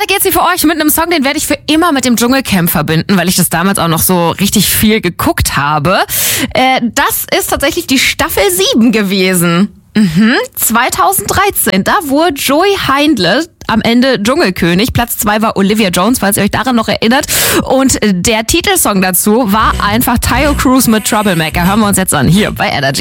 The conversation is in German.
geht's hier für euch mit einem Song, den werde ich für immer mit dem Dschungelcamp verbinden, weil ich das damals auch noch so richtig viel geguckt habe. Das ist tatsächlich die Staffel 7 gewesen. 2013, da wurde Joey Heindle am Ende Dschungelkönig. Platz 2 war Olivia Jones, falls ihr euch daran noch erinnert. Und der Titelsong dazu war einfach Taio Cruz mit Troublemaker. Hören wir uns jetzt an, hier bei Energy.